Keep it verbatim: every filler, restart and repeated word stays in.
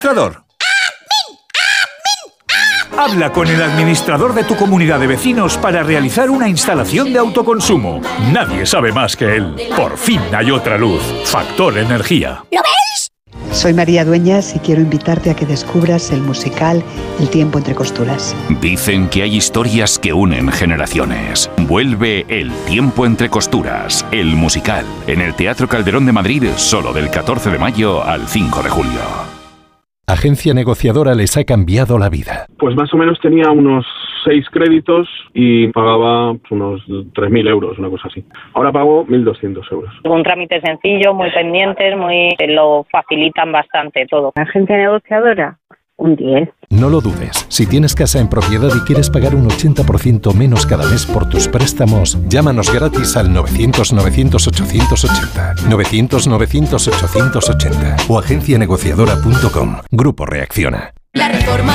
Habla con el administrador de tu comunidad de vecinos para realizar una instalación de autoconsumo. Nadie sabe más que él. Por fin hay otra luz. Factor Energía. ¿Lo ves? Soy María Dueñas y quiero invitarte a que descubras el musical El tiempo entre costuras. Dicen que hay historias que unen generaciones. Vuelve El tiempo entre costuras, el musical, en el Teatro Calderón de Madrid, solo del catorce de mayo al cinco de julio. Agencia Negociadora les ha cambiado la vida. Pues más o menos tenía unos seis créditos y pagaba unos tres mil euros, una cosa así. Ahora pago mil doscientos euros. Un trámite sencillo, muy pendientes, muy lo facilitan bastante todo. Agencia Negociadora, un diez. No lo dudes. Si tienes casa en propiedad y quieres pagar un ochenta por ciento menos cada mes por tus préstamos, llámanos gratis al novecientos novecientos ochocientos ochenta, novecientos novecientos ochocientos ochenta o agencia negociadora punto com. Grupo Reacciona. La reforma